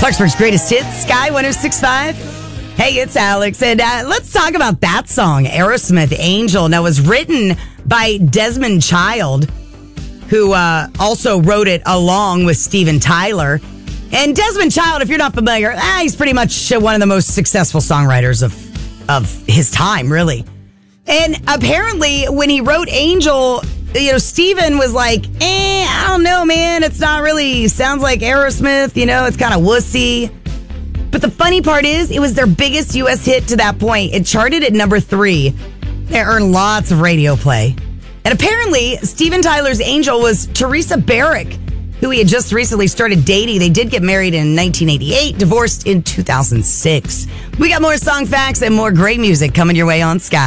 Clarksburg's greatest hits, Sky 106.5. Hey, it's Alex, and let's talk about that song, Aerosmith, Angel. Now, it was written by Desmond Child, who also wrote it along with Steven Tyler. And Desmond Child, if you're not familiar, he's pretty much one of the most successful songwriters of his time, really. And apparently, when he wrote Angel, Steven was like, I don't know, man. It's not really, sounds like Aerosmith, it's kind of wussy. But the funny part is, it was their biggest U.S. hit to that point. It charted at number 3. They earned lots of radio play. And apparently, Steven Tyler's Angel was Teresa Barrick, who he had just recently started dating. They did get married in 1988, divorced in 2006. We got more song facts and more great music coming your way on Sky.